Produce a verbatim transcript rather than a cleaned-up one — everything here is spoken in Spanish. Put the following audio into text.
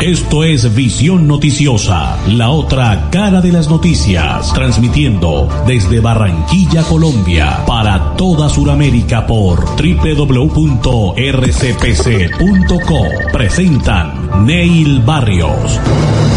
Esto es Visión Noticiosa, la otra cara de las noticias, transmitiendo desde Barranquilla, Colombia, para toda Sudamérica por doble u doble u doble u punto r c p c punto co. Presentan Neil Barrios.